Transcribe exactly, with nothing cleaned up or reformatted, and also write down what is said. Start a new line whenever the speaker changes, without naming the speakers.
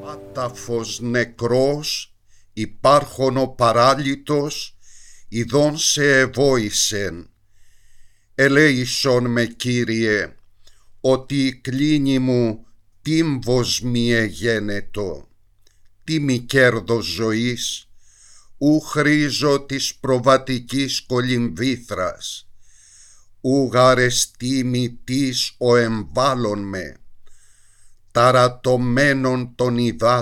Άταφος νεκρός, υπάρχον ο παράλυτος, ειδών σε εβόησεν. Ελέησον με, Κύριε, ότι η κλίνη μου τύμβος μη εγένετο. Τι μη κέρδος ζωής, ου χρήζω της προβατικής κολυμβήθρας, ου γαρεστήμη της ο εμβάλλον με, ταρατωμένον των υδάτων